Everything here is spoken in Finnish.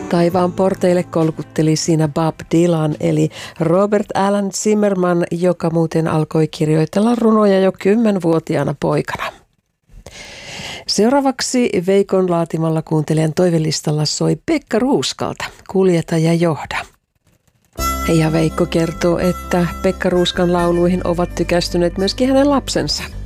Taivaan porteille kolkutteli siinä Bob Dylan eli Robert Alan Zimmerman, joka muuten alkoi kirjoitella runoja jo 10-vuotiaana poikana. Seuraavaksi Veikon laatimalla kuuntelijan toivelistalla soi Pekka Ruuskalta, Kuljeta ja johda. Ja Veikko kertoo, että Pekka Ruuskan lauluihin ovat tykästyneet myöskin hänen lapsensa.